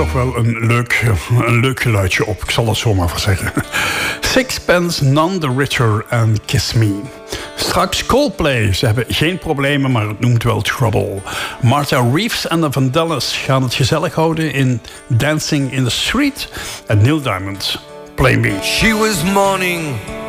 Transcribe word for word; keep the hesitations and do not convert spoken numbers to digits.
toch wel een leuk, een leuk geluidje op. Ik zal het zo maar voor zeggen. Sixpence None the Richer en Kiss Me. Straks Coldplay. Ze hebben geen problemen, maar het noemt wel trouble. Martha Reeves en de Vandellas gaan het gezellig houden in Dancing in the Street. En Neil Diamond, Play Me. She was mourning